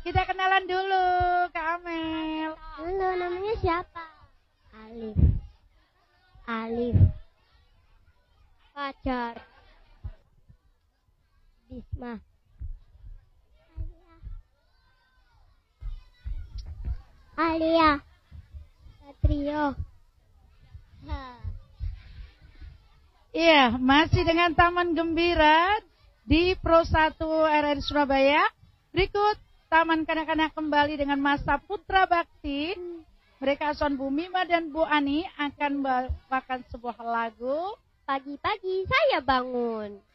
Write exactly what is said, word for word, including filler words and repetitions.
Kita kenalan dulu, Kak Amel. Halo, namanya siapa? Alif. Alif. Fajar. Bisma. Alia. Satrio. Iya, masih dengan Taman Gembira di Pro satu R R Surabaya. Berikut Taman Kanak-kanak kembali dengan masa Putra Bakti. Mereka Son Bu Mima dan Bu Ani akan membawakan sebuah lagu. Pagi-pagi saya bangun.